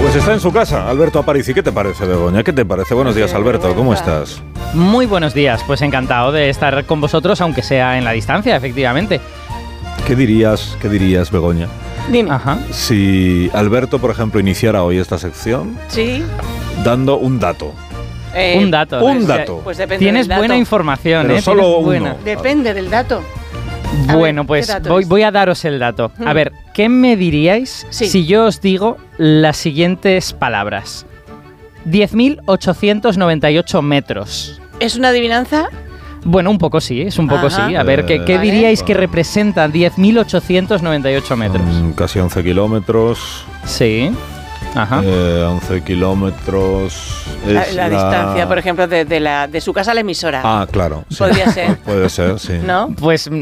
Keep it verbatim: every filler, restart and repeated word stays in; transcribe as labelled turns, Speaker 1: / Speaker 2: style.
Speaker 1: Pues está en su casa, Alberto Aparici. ¿Qué te parece, Begoña? ¿Qué te parece? Buenos días, Alberto. ¿Cómo estás?
Speaker 2: Muy buenos días. Pues encantado de estar con vosotros, aunque sea en la distancia, efectivamente.
Speaker 1: ¿Qué dirías, qué dirías, Begoña?
Speaker 3: Dime.
Speaker 2: Ajá.
Speaker 1: Si Alberto, por ejemplo, iniciara hoy esta sección
Speaker 3: Sí.
Speaker 1: dando un dato.
Speaker 3: Eh,
Speaker 2: un dato.
Speaker 1: un
Speaker 2: O sea,
Speaker 1: dato.
Speaker 3: Pues depende
Speaker 2: Tienes
Speaker 3: del dato.
Speaker 2: buena información,
Speaker 1: Pero
Speaker 2: ¿eh?
Speaker 1: solo
Speaker 2: Tienes
Speaker 1: uno.
Speaker 2: buena.
Speaker 3: Depende del dato. A
Speaker 2: Bueno,
Speaker 3: ver,
Speaker 2: pues
Speaker 3: ¿qué dato
Speaker 2: voy,
Speaker 3: es?
Speaker 2: voy a daros el dato. A
Speaker 3: Hmm.
Speaker 2: ver, ¿qué me diríais
Speaker 3: Sí.
Speaker 2: si yo os digo las siguientes palabras? diez mil ochocientos noventa y ocho metros.
Speaker 3: ¿Es una adivinanza?
Speaker 2: Bueno, un poco sí, es un poco
Speaker 3: Ajá.
Speaker 2: sí. A ver, ¿qué, qué
Speaker 3: Vale.
Speaker 2: diríais que representa diez mil ochocientos noventa y ocho metros?
Speaker 1: Son casi once kilómetros.
Speaker 2: Sí. Ajá.
Speaker 1: Eh, once kilómetros.
Speaker 3: La,
Speaker 1: es
Speaker 3: la distancia, por ejemplo, de, de, la, de su casa a la emisora.
Speaker 1: Ah, claro. Sí.
Speaker 3: Podría ser.
Speaker 1: Puede ser, sí.
Speaker 3: ¿No?
Speaker 2: Pues